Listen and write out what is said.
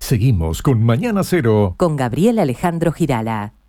Seguimos con Mañana Cero. Con Gabriel Alejandro Girala.